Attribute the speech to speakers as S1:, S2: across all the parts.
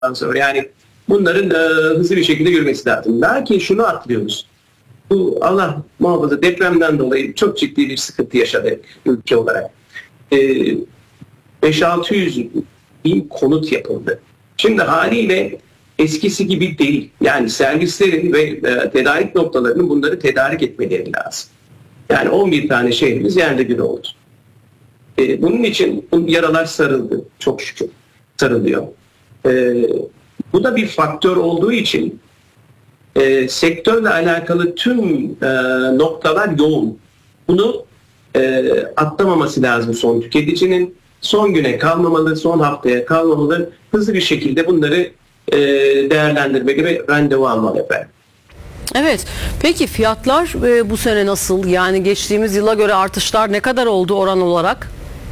S1: sonra yani bunların hızlı bir şekilde yürümesi lazım. Lakin şunu atlıyoruz. Bu Allah muhafaza depremden dolayı çok ciddi bir sıkıntı yaşadı ülke olarak. 5-600 bin konut yapıldı. Şimdi haliyle eskisi gibi değil. Yani servislerin ve tedarik noktalarının bunları tedarik etmeleri lazım. Yani 11 tane şehrimiz yerle bir oldu. Bunun için yaralar sarıldı. Çok şükür sarılıyor. Bu da bir faktör olduğu için sektörle alakalı tüm noktalar yoğun. Bunu atlamaması lazım son tüketicinin. Son güne kalmamalı, son haftaya kalmamalı. Hızlı bir şekilde bunları değerlendirmeli ve randevu almalı efendim.
S2: Evet. Peki fiyatlar bu sene nasıl? Yani geçtiğimiz yıla göre artışlar ne kadar oldu oran olarak?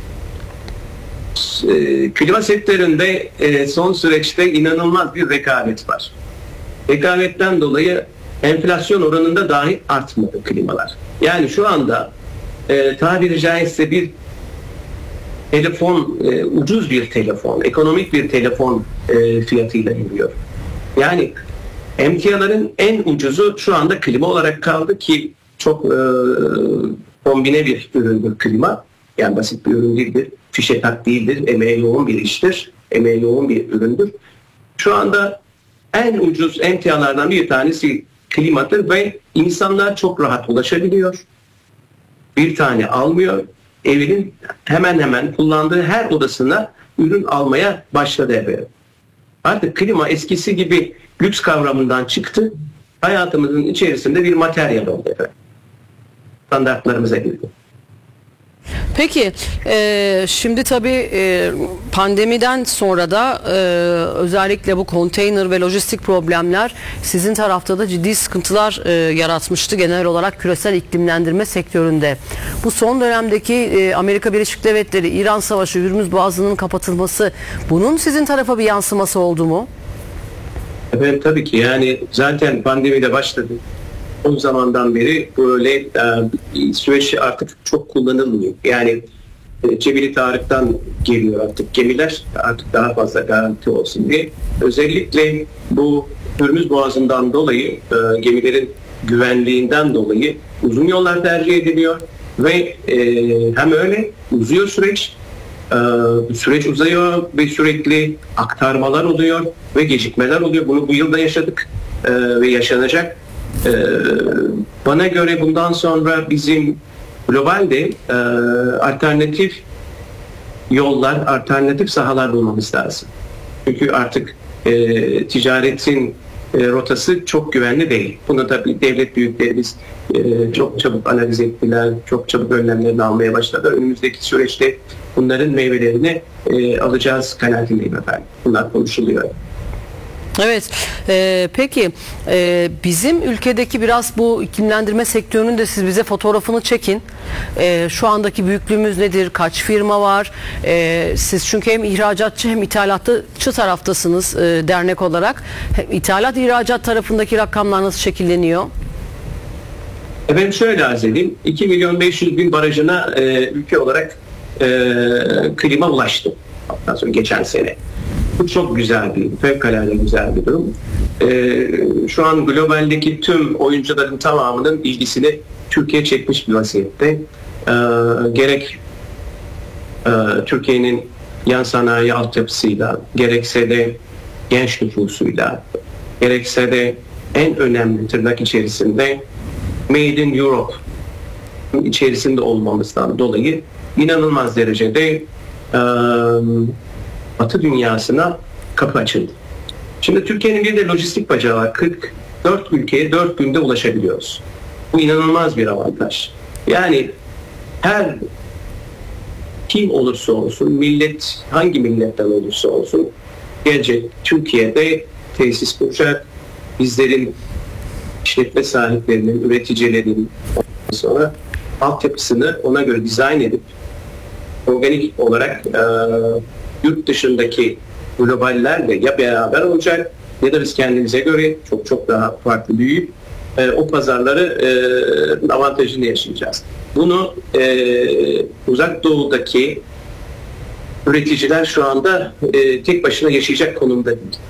S1: Klima sektöründe son süreçte inanılmaz bir rekabet var. Rekabetten dolayı enflasyon oranında dahi artmadı klimalar. Yani şu anda tabiri caizse bir telefon, ucuz bir telefon, ekonomik bir telefon fiyatıyla geliyor. Yani emtiaların en ucuzu şu anda klima olarak kaldı ki çok kombine bir üründür klima. Yani basit bir ürün değildir, fişe tak değildir, emeğe yoğun bir iştir, emeğe yoğun bir üründür. Şu anda en ucuz emtialardan bir tanesi klimadır ve insanlar çok rahat ulaşabiliyor. Bir tane almıyor. Evinin hemen hemen kullandığı her odasına ürün almaya başladı efendim. Artık klima eskisi gibi lüks kavramından çıktı. Hayatımızın içerisinde bir materyal oldu efendim. Standartlarımıza girdi.
S2: Peki şimdi tabii pandemiden sonra da özellikle bu konteyner ve lojistik problemler sizin tarafta da ciddi sıkıntılar yaratmıştı genel olarak küresel iklimlendirme sektöründe. Bu son dönemdeki Amerika Birleşik Devletleri, İran Savaşı, Hürmüz Boğazı'nın kapatılması bunun sizin tarafa bir yansıması oldu mu?
S1: Evet tabii ki yani zaten pandemide başladı. O zamandan beri böyle süreç artık çok kullanılmıyor. Yani Cebeli Tarık'tan geliyor artık gemiler artık daha fazla garanti olsun diye. Özellikle bu Hürmüz Boğazı'ndan dolayı gemilerin güvenliğinden dolayı uzun yollar tercih ediliyor ve hem öyle uzuyor süreç. Süreç uzıyor ve sürekli aktarmalar oluyor ve gecikmeler oluyor. Bunu bu yılda yaşadık ve yaşanacak. Bana göre bundan sonra bizim globalde alternatif yollar, alternatif sahalar bulmamız lazım. Çünkü artık ticaretin rotası çok güvenli değil. Bunu tabii devlet büyüklerimiz çok çabuk analiz ettiler, çok çabuk önlemlerini almaya başladılar. Önümüzdeki süreçte bunların meyvelerini alacağız kanaatindeyim efendim. Bunlar konuşuluyor.
S2: Evet. Peki bizim ülkedeki biraz bu iklimlendirme sektörünün de siz bize fotoğrafını çekin. Şu andaki büyüklüğümüz nedir? Kaç firma var? Siz çünkü hem ihracatçı hem ithalatçı taraftasınız dernek olarak. Hem ithalat ihracat tarafındaki rakamlar nasıl şekilleniyor?
S1: Efendim şöyle arz edeyim. 2.500.000 barajına ülke olarak klima ulaştı. Ondan sonra geçen sene. Bu çok güzel bir, fevkalade güzel bir durum. Şu an globaldeki tüm oyuncuların tamamının ilgisini Türkiye çekmiş bir vaziyette. Gerek Türkiye'nin yan sanayi altyapısıyla, gerekse de genç nüfusuyla, gerekse de en önemli tırnak içerisinde Made in Europe içerisinde olmamızdan dolayı inanılmaz derecede Batı dünyasına kapı açıldı. Şimdi Türkiye'nin bir de lojistik bacağı var. 44 ülkeye 4 günde ulaşabiliyoruz. Bu inanılmaz bir avantaj. Yani her kim olursa olsun, millet hangi milletten olursa olsun gelecek Türkiye'de tesis kuracak. Bizlerin işletme sahiplerinin, üreticilerin sonra altyapısını ona göre dizayn edip organik olarak yurt dışındaki globallerle ya beraber olacak ya da biz kendimize göre çok çok daha farklı büyüyüp o pazarları avantajını yaşayacağız. Bunu uzak doğudaki üreticiler şu anda tek başına yaşayacak konumda değil.